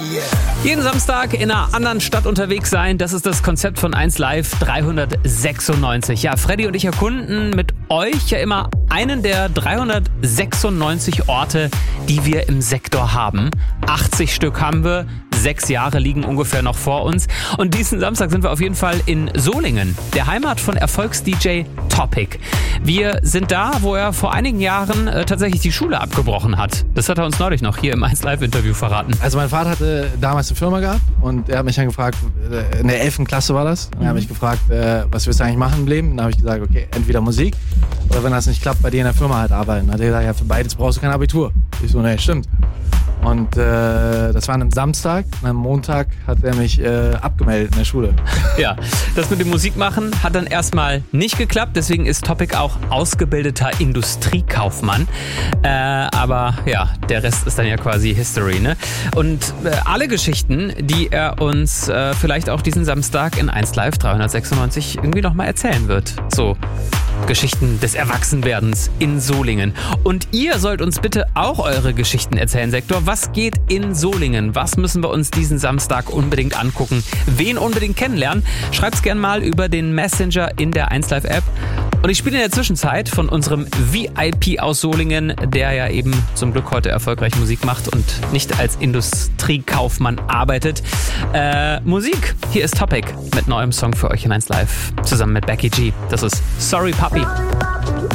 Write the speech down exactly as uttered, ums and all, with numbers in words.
Jeden Samstag in einer anderen Stadt unterwegs sein, das ist das Konzept von eins Live dreihundertsechsundneunzig. Ja, Freddy und ich erkunden mit euch ja immer einen der dreihundertsechsundneunzig Orte, die wir im Sektor haben. achtzig Stück haben wir. Sechs Jahre liegen ungefähr noch vor uns. Und diesen Samstag sind wir auf jeden Fall in Solingen, der Heimat von Erfolgs-D J Topic. Wir sind da, wo er vor einigen Jahren äh, tatsächlich die Schule abgebrochen hat. Das hat er uns neulich noch hier im eins Live Interview verraten. Also mein Vater hatte damals eine Firma gehabt und er hat mich dann gefragt, in der elften Klasse war das, und er hat mich gefragt, äh, was willst du eigentlich machen im Leben? Und dann habe ich gesagt, okay, entweder Musik oder wenn das nicht klappt, bei dir in der Firma halt arbeiten. Dann hat er gesagt, ja, für beides brauchst du kein Abitur. Ich so, nee, stimmt. Und äh, das war an einem Samstag. Und am Montag hat er mich äh, abgemeldet in der Schule. Ja, das mit dem Musikmachen hat dann erstmal nicht geklappt. Deswegen ist Topic auch ausgebildeter Industriekaufmann. Äh, aber ja, der Rest ist dann ja quasi History, ne? Und äh, alle Geschichten, die er uns äh, vielleicht auch diesen Samstag in eins Live dreihundertsechsundneunzig irgendwie nochmal erzählen wird. So Geschichten des Erwachsenwerdens in Solingen. Und ihr sollt uns bitte auch eure Geschichten erzählen, Sektor. Was geht in Solingen? Was müssen wir uns diesen Samstag unbedingt angucken? Wen unbedingt kennenlernen? Schreibt's gern mal über den Messenger in der eins Live App. Und ich spiele in der Zwischenzeit von unserem V I P aus Solingen, der ja eben zum Glück heute erfolgreich Musik macht und nicht als Industriekaufmann arbeitet. Äh, Musik. Hier ist Topic mit neuem Song für euch in eins Live. Zusammen mit Becky G. Das ist Sorry Puppy.